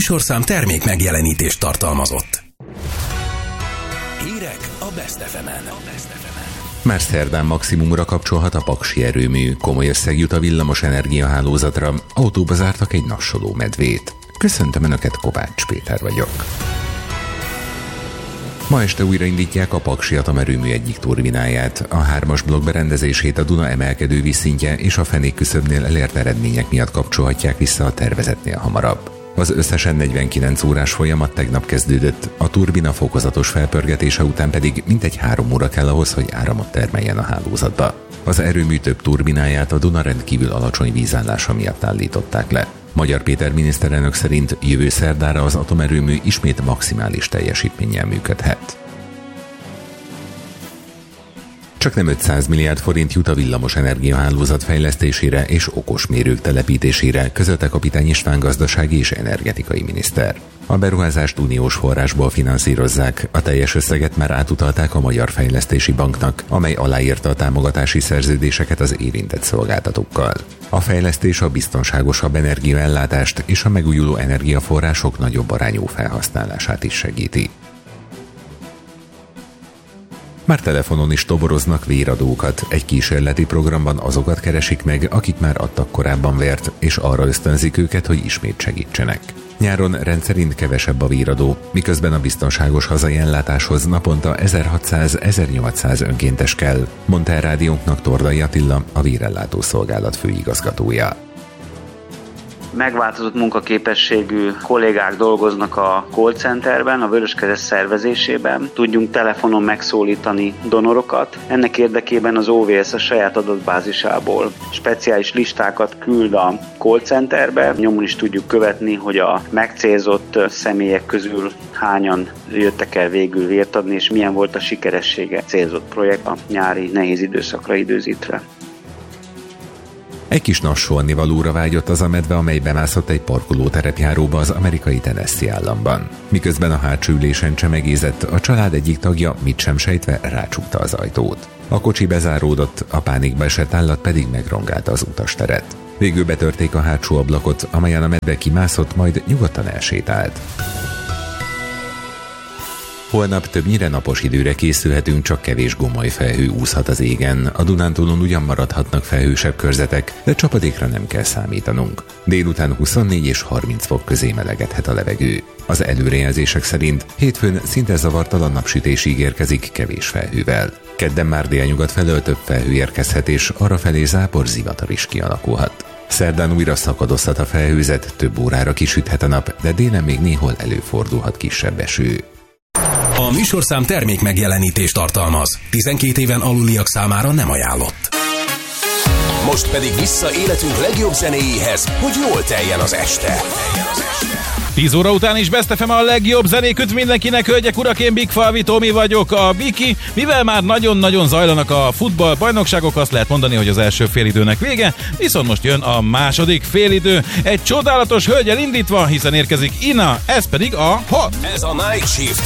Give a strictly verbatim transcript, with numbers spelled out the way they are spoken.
műsorszám termék megjelenítést tartalmazott. Hírek a Best ef emen. Már szerdán maximumra kapcsolhat a paksi erőmű, komoly összeg jut a villamos energiahálózatra, autóba zártak egy nassoló medvét. Köszöntöm Önöket, Kovács Péter vagyok. Ma este újraindítják a paksi atomerőmű egyik turbináját. A hármas blokk berendezését a Duna emelkedő vízszintje és a fenékküszöbnél elért eredmények miatt kapcsolhatják vissza a tervezetnél hamarabb. Az összesen negyvenkilenc órás folyamat tegnap kezdődött, a turbina fokozatos felpörgetése után pedig mintegy három óra kell ahhoz, hogy áramot termeljen a hálózatba. Az erőmű több turbináját a Duna rendkívül alacsony vízállása miatt állították le. Magyar Péter miniszterelnök szerint jövő szerdára az atomerőmű ismét maximális teljesítménnyel működhet. Csak nem ötszáz milliárd forint jut a villamos energiahálózat fejlesztésére és okos mérők telepítésére, közölte Kapitány István gazdasági és energetikai miniszter. A beruházást uniós forrásból finanszírozzák, a teljes összeget már átutalták a Magyar Fejlesztési Banknak, amely aláírta a támogatási szerződéseket az érintett szolgáltatókkal. A fejlesztés a biztonságosabb energiaellátást és a megújuló energiaforrások nagyobb arányú felhasználását is segíti. Már telefonon is toboroznak véradókat. Egy kísérleti programban azokat keresik meg, akik már adtak korábban vért, és arra ösztönzik őket, hogy ismét segítsenek. Nyáron rendszerint kevesebb a véradó, miközben a biztonságos hazai ellátáshoz naponta ezerhatszáz-ezernyolcszáz önkéntes kell, mondta el rádiónknak Tordai Attila, a Vérellátó Szolgálat főigazgatója. Megváltozott munkaképességű kollégák dolgoznak a call centerben, a Vöröskereszt szervezésében. Tudjunk telefonon megszólítani donorokat. Ennek érdekében az o vé es a saját adatbázisából speciális listákat küld a call centerbe. Nyomon is tudjuk követni, hogy a megcélzott személyek közül hányan jöttek el végül vért adni, és milyen volt a sikeressége célzott projekt a nyári nehéz időszakra időzítve. Egy kis nassolni valóra vágyott az a medve, amely bemászott egy parkolóterepjáróba az amerikai Tennessee államban. Miközben a hátsó ülésen csemegézett, a család egyik tagja mit sem sejtve rácsukta az ajtót. A kocsi bezáródott, a pánikba esett állat pedig megrongálta az utasteret. Végül betörték a hátsó ablakot, amelyen a medve kimászott, majd nyugodtan elsétált. Holnap többnyire napos időre készülhetünk, csak kevés gomoly felhő úszhat az égen. A Dunántúlon ugyan maradhatnak felhősebb körzetek, de csapadékra nem kell számítanunk. Délután huszonnégy és harminc fok közé melegedhet a levegő. Az előrejelzések szerint hétfőn szinte zavartalan napsütés ígérkezik kevés felhővel. Kedden már délnyugat felől több felhő érkezhet, és arrafelé zápor zivatar is kialakulhat. Szerdán újra szakadozhat a felhőzet, több órára kisüthet a nap, de délen még néhol előfordulhat kisebb eső. A műsorszám termék megjelenítést tartalmaz. tizenkét éven aluliak számára nem ajánlott. Most pedig vissza életünk legjobb zenéjéhez, hogy jól teljen az este. tíz óra után is Best ef em a legjobb zenék mindenkinek, hölgyek, urak, én Big Falvi Tomi vagyok, a Biki. Mivel már nagyon-nagyon zajlanak a futballbajnokságok, azt lehet mondani, hogy az első félidőnek vége, viszont most jön a második félidő. Egy csodálatos hölgyel indítva, hiszen érkezik Ina, ez pedig a Hot. Ez a Night Shift.